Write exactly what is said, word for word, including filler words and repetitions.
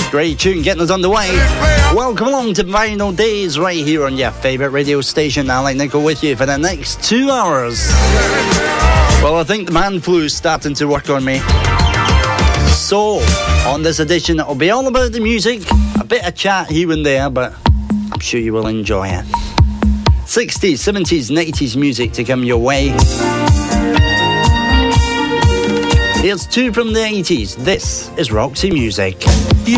Great tune getting us underway. Welcome along to Vinyl Days right here on your favourite radio station. Alec Nichol with you for the next two hours. Well, I think the man flu is starting to work on me. So, on this edition, it'll be all about the music, a bit of chat here and there, but I'm sure you will enjoy it. sixties, seventies and eighties music to come your way. Here's two from the eighties. This is Roxy Music.